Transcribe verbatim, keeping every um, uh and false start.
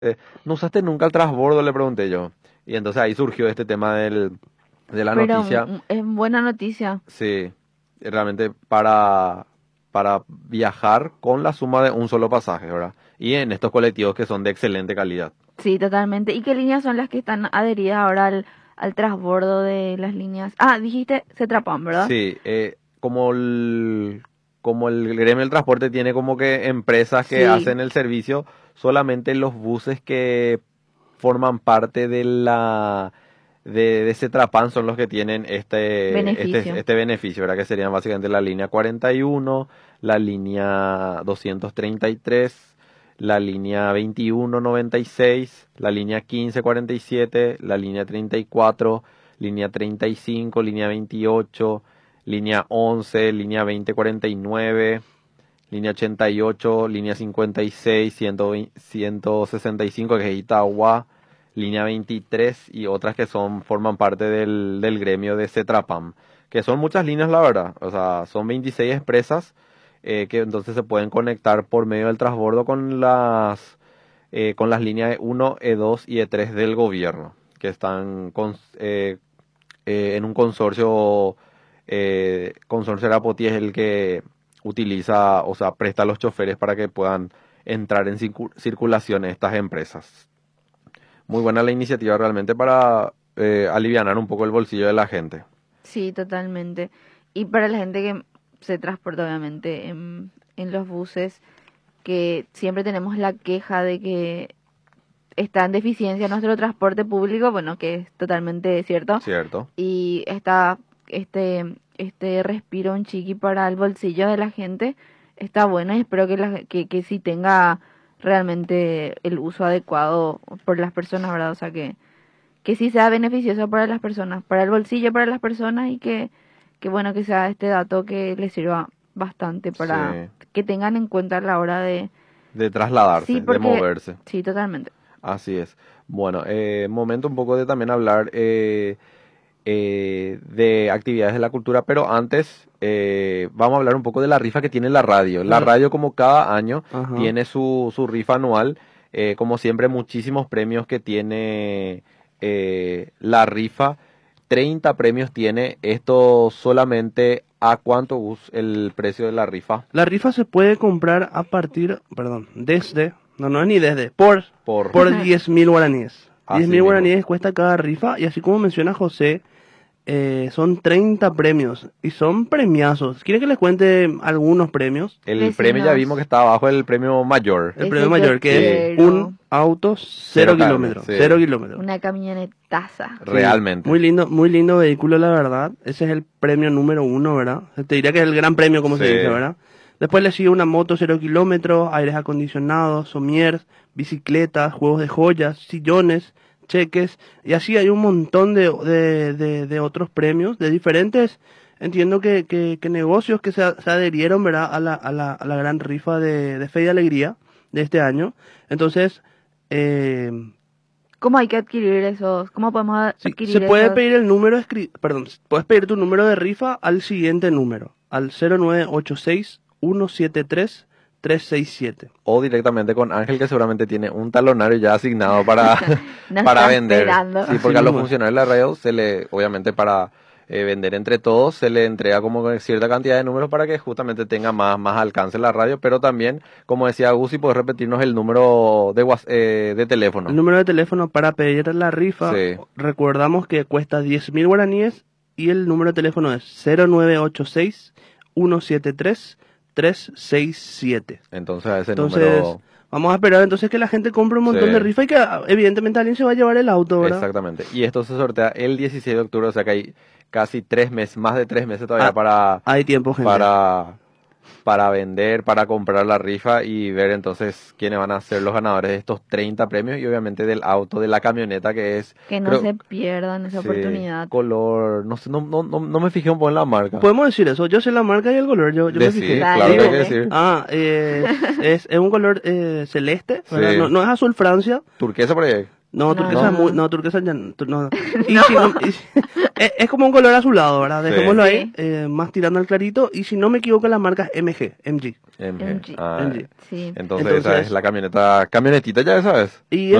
eh, ¿no usaste nunca el transbordo? Le pregunté yo. Y entonces ahí surgió este tema del, de la Pero noticia. mm, es buena noticia. Sí, realmente para, para viajar con la suma de un solo pasaje, ¿verdad? Y en estos colectivos que son de excelente calidad. Sí, totalmente. ¿Y qué líneas son las que están adheridas ahora al, al transbordo de las líneas? Ah, dijiste Cetrapan, ¿verdad? Sí, eh, como el, como el gremio del transporte tiene como que empresas que Sí, hacen el servicio, solamente los buses que forman parte de la de, de Cetrapan son los que tienen este, este, beneficio. este beneficio, ¿verdad? Que serían básicamente la línea cuarenta y uno, la línea doscientos treinta y tres, la línea veintiuno noventa y seis, la línea quince cuarenta y siete, la línea treinta y cuatro, línea treinta y cinco, línea veintiocho, línea once, línea veinte cuarenta y nueve, línea ochenta y ocho, línea cincuenta y seis, ciento veinte, ciento sesenta y cinco, que es Itagua, línea veintitrés y otras que son forman parte del, del gremio de Cetrapam, que son muchas líneas, la verdad. O sea, son veintiséis empresas eh, que entonces se pueden conectar por medio del transbordo con las, eh, con las líneas E uno, E dos y E tres del gobierno, que están con, eh, eh, en un consorcio. Eh, consorcio Arapoti es el que utiliza, o sea, presta a los choferes para que puedan entrar en circu- circulación estas empresas. Muy buena la iniciativa realmente para eh, alivianar un poco el bolsillo de la gente. Sí, totalmente. Y para la gente que se transporta, obviamente, en, en los buses, que siempre tenemos la queja de que está en deficiencia nuestro transporte público, bueno, que es totalmente cierto, ¿Cierto? y está este este respiro un chiqui para el bolsillo de la gente está bueno y espero que la, que, que sí tenga realmente el uso adecuado por las personas, ¿verdad? O sea que que sí sea beneficioso para las personas, para el bolsillo para las personas y que que bueno que sea este dato que les sirva bastante Sí. para que tengan en cuenta a la hora de De sí, trasladarse, de porque moverse. sí, totalmente. Así es. Bueno, eh, momento un poco de también hablar eh, eh, de actividades de la cultura, pero antes eh, vamos a hablar un poco de la rifa que tiene la radio. La Claro. radio, como cada año, Ajá. tiene su, su rifa anual. Eh, como siempre, muchísimos premios que tiene eh, la rifa. treinta premios tiene. Esto solamente a cuánto Gus, el precio de la rifa. La rifa se puede comprar a partir, perdón, desde, no, no es ni desde, por, Por, por diez mil guaraníes. Así diez mil mismo. guaraníes cuesta cada rifa y así como menciona José, eh, son treinta premios y son premiazos. ¿Quiere que les cuente algunos premios? El Vecinos. premio ya vimos que está abajo el premio mayor. El Ese premio yo mayor que es quiero. un auto cero Cero carne, kilómetros, sí. cero kilómetros. Una camionetaza. Sí, Realmente. Muy lindo, muy lindo vehículo, la verdad. Ese es el premio número uno, ¿verdad? Te diría que es el gran premio, como se Sí. dice, ¿verdad? Después le sigue una moto cero kilómetros, aires acondicionados, somiers, bicicletas, juegos de joyas, sillones, cheques, y así hay un montón de, de, de, de otros premios, de diferentes, entiendo que, que, que negocios que se, a- se adherieron, ¿verdad? A la, a la, a la gran rifa de, de Fe y Alegría de este año. Entonces, eh, ¿Cómo hay que adquirir esos? ¿Cómo podemos Sí, adquirir se puede esos? pedir el número, de escri- perdón, puedes pedir tu número de rifa al siguiente número, al cero nueve ocho seis, uno siete tres, tres seis siete. O directamente con Ángel, que seguramente tiene un talonario ya asignado para, Nos para está vender. esperando. Sí, Así porque a los mismo. funcionarios de la radio se le, obviamente para eh, vender entre todos, se le entrega como cierta cantidad de números para que justamente tenga más, más alcance la radio, pero también, como decía Gus, si puedes repetirnos el número de, whats- eh, de teléfono. El número de teléfono para pedir la rifa, Sí. recordamos que cuesta diez mil guaraníes y el número de teléfono es cero nueve ocho seis, uno siete tres, tres seis siete. Entonces a ese Entonces, número... vamos a esperar entonces que la gente compre un montón Sí. de rifa y que ah, evidentemente alguien se va a llevar el auto, ¿verdad? Exactamente. Y esto se sortea el dieciséis de octubre, o sea que hay casi tres meses, más de tres meses todavía Ah, para... Hay tiempo, gente. para, para vender, para comprar la rifa y ver entonces quiénes van a ser los ganadores de estos treinta premios y obviamente del auto, de la camioneta que es... Que no creo- se pierdan esa sí, oportunidad. color, no sé, no, no, no, no me fijé un poco en la marca. Podemos decir eso, yo sé la marca y el color, yo, yo me Decir, fijé. Dale, claro que hay que dale. decir. Ah, eh, es, es un color eh, celeste, ¿verdad? Sí. No, no es azul Francia, Turquesa por ahí. No, No, turquesa no, es muy, no. no, turquesa ya no. tu- no. Y si no- y si- es, es como un color azulado, ¿verdad? Sí. Dejémoslo ahí, Sí. eh, más tirando al clarito. Y si no me equivoco, la marca es M G, M G. M G. M G. Ah, M G. Sí. entonces, esa Entonces- es la camioneta, camionetita ya esa es. Y